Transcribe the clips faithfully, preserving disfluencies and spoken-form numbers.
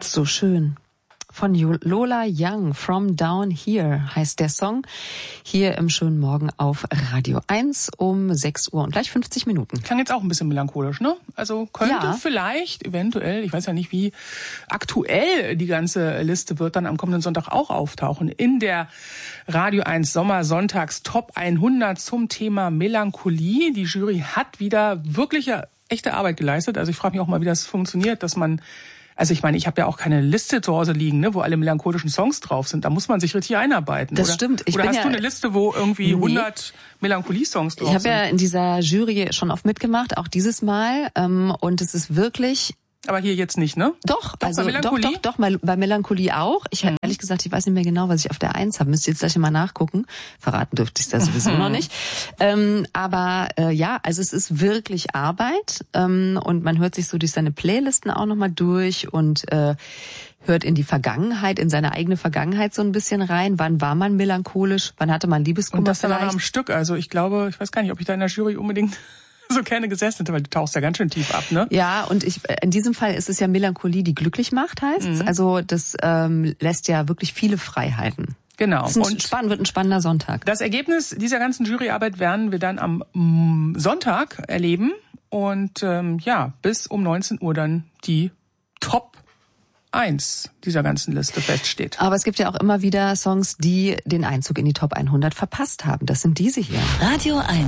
So schön. Von Lola Young, From Down Here heißt der Song. Hier im schönen Morgen auf Radio eins um sechs Uhr und gleich fünfzig Minuten. Klang jetzt auch ein bisschen melancholisch, ne? Also könnte ja. vielleicht, eventuell, ich weiß ja nicht, wie aktuell die ganze Liste wird, dann am kommenden Sonntag auch auftauchen. In der Radio eins Sommersonntags Top hundert zum Thema Melancholie. Die Jury hat wieder wirkliche, echte Arbeit geleistet. Also ich frage mich auch mal, wie das funktioniert, dass man... Also ich meine, ich habe ja auch keine Liste zu Hause liegen, ne, wo alle melancholischen Songs drauf sind. Da muss man sich richtig einarbeiten. Das oder? stimmt. Ich oder bin hast ja, du eine Liste, wo irgendwie nee. hundert Melancholie-Songs drauf ich sind? Ich habe ja in dieser Jury schon oft mitgemacht, auch dieses Mal. Und es ist wirklich... Aber hier jetzt nicht, ne? Doch, doch also bei Melancholie? doch, doch, doch, bei Melancholie auch. Ich mhm. ehrlich gesagt, ich weiß nicht mehr genau, was ich auf der eins habe. Müsst ihr jetzt gleich mal nachgucken. Verraten dürfte ich es da sowieso noch nicht. Ähm, aber äh, ja, also es ist wirklich Arbeit ähm, und man hört sich so durch seine Playlisten auch nochmal durch und äh, hört in die Vergangenheit, in seine eigene Vergangenheit so ein bisschen rein. Wann war man melancholisch? Wann hatte man Liebeskummer und das vielleicht? dann am Stück. Also ich glaube, ich weiß gar nicht, ob ich da in der Jury unbedingt so gerne gesessen hätte, weil du tauchst ja ganz schön tief ab, ne? Ja, und ich in diesem Fall ist es ja Melancholie, die glücklich macht, heißt's. Mhm. Also das ähm, lässt ja wirklich viele Freiheiten. Genau. Das ist ein, spannend, wird ein spannender Sonntag. Das Ergebnis dieser ganzen Juryarbeit werden wir dann am mm, Sonntag erleben. Und ähm, ja, bis um neunzehn Uhr dann die Top eins dieser ganzen Liste feststeht. Aber es gibt ja auch immer wieder Songs, die den Einzug in die Top hundert verpasst haben. Das sind diese hier. Radio eins.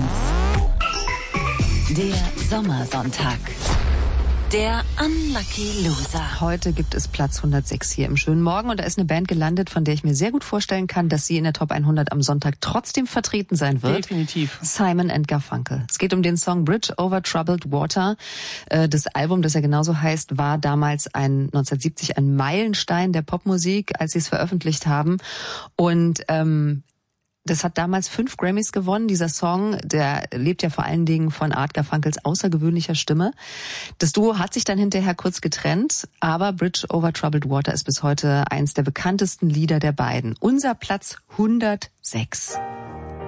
Der Sommersonntag. Der Unlucky Loser. Heute gibt es Platz hundertsechs hier im schönen Morgen und da ist eine Band gelandet, von der ich mir sehr gut vorstellen kann, dass sie in der Top hundert am Sonntag trotzdem vertreten sein wird. Definitiv. Simon and Garfunkel. Es geht um den Song Bridge Over Troubled Water. Das Album, das ja genauso heißt, war damals ein neunzehnhundertsiebzig ein Meilenstein der Popmusik, als sie es veröffentlicht haben. Und ähm, das hat damals fünf Grammys gewonnen. Dieser Song, der lebt ja vor allen Dingen von Art Garfunkels außergewöhnlicher Stimme. Das Duo hat sich dann hinterher kurz getrennt, aber Bridge Over Troubled Water ist bis heute eins der bekanntesten Lieder der beiden. Unser Platz hundertsechs.